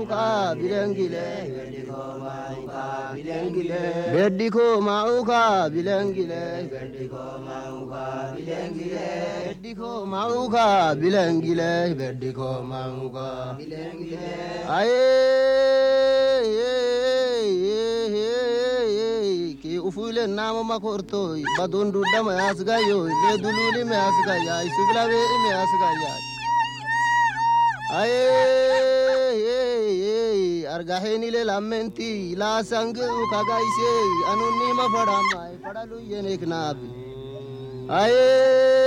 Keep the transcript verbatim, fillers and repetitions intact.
mauka bilengile bediko mauka bilengile bediko mauka bilengile bediko mauka bilengile bediko mauka bilengile bediko mauka bilengile aye ki ufule namo makorto badundu dama asgayo le dululi me asgaya isuglabe me asgaya aye argaheni le lamenti la sang kagaise anunni ma fada mai fadalu yenek nabi aye